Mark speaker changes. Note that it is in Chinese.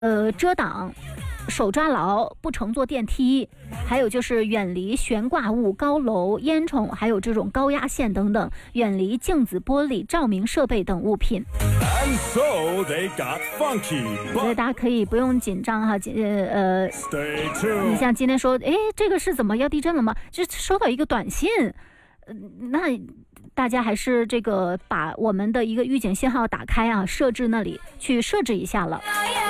Speaker 1: 遮挡。手抓牢，不乘坐电梯，还有就是远离悬挂物、高楼、烟囱，还有这种高压线等等，远离镜子、玻璃、照明设备等物品。
Speaker 2: So they got funky,
Speaker 1: 所以大家可以不用紧张哈，你像今天说，哎，这个是怎么要地震了吗？就收到一个短信，那大家还是这个把我们的一个预警信号打开啊，设置那里去设置一下了。